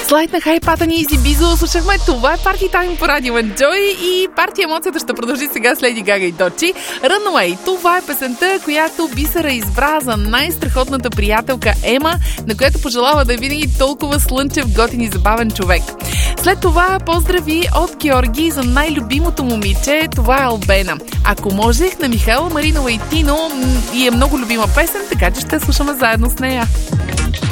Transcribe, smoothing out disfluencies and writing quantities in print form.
Слайд на Хай Патън и Изи Бизо слушахме. Това е Party Time по Радио Enjoy и Парти емоцията ще продължи сега с Леди Гага и Дочи. Runaway. Това е песента, която Бисера избра за най-страхотната приятелка Ема, на която пожелава да е винаги толкова слънчев, готин и забавен човек. След това поздрави от Георги за най-любимото момиче. Това е Албена. Ако можех, на Михайла Маринова и Тино, и е много любима песен, така че ще слушаме заедно с нея.